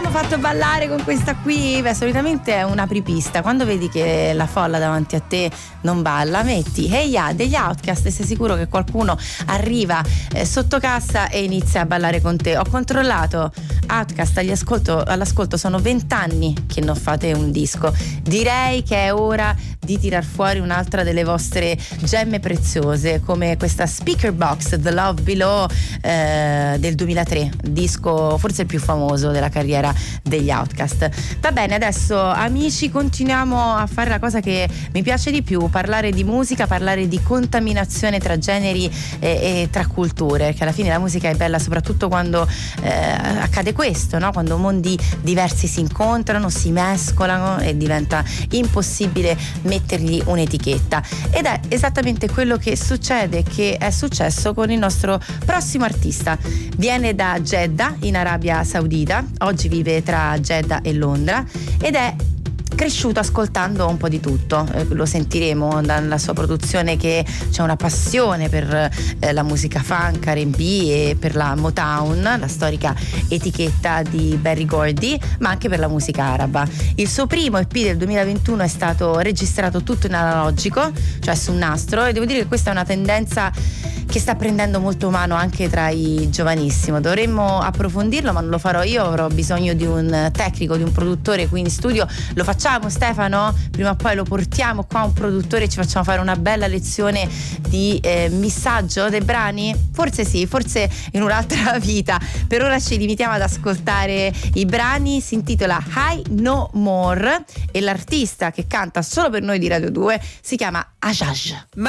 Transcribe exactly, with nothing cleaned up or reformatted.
abbiamo fatto ballare con questa qui? Beh, solitamente è un'apripista. Quando vedi che la folla davanti a te non balla, metti Hey Ya degli Outkast e sei sicuro che qualcuno arriva eh, sotto cassa e inizia a ballare con te. Ho controllato Outkast agli ascolto, all'ascolto sono vent'anni che non fate un disco. Direi che è ora di tirar fuori un'altra delle vostre gemme preziose, come questa Speaker Box The Love Below eh, del duemilatré, disco forse il più famoso della carriera degli Outkast. Va bene, adesso amici continuiamo a fare la cosa che mi piace di più, parlare di musica, parlare di contaminazione tra generi e, e tra culture, che alla fine la musica è bella soprattutto quando eh, accade questo, no? Quando mondi diversi si incontrano, si mescolano e diventa impossibile mettergli un'etichetta, ed è esattamente quello che succede, che è successo con il nostro prossimo artista. Viene da Jeddah in Arabia Saudita, oggi vive tra Jeddah e Londra ed è cresciuto ascoltando un po' di tutto, eh, lo sentiremo dalla sua produzione che c'è una passione per eh, la musica funk, R and B e per la Motown, la storica etichetta di Berry Gordy, ma anche per la musica araba. Il suo primo E P del duemilaventuno è stato registrato tutto in analogico, cioè su nastro, e devo dire che questa è una tendenza che sta prendendo molto mano anche tra i giovanissimi. Dovremmo approfondirlo, ma non lo farò io, avrò bisogno di un tecnico, di un produttore qui in studio. Lo facciamo, Stefano? Prima o poi lo portiamo qua un produttore e ci facciamo fare una bella lezione di eh, missaggio dei brani? Forse sì, forse in un'altra vita. Per ora ci limitiamo ad ascoltare i brani. Si intitola High No More e l'artista che canta solo per noi di Radio due si chiama Ajaj.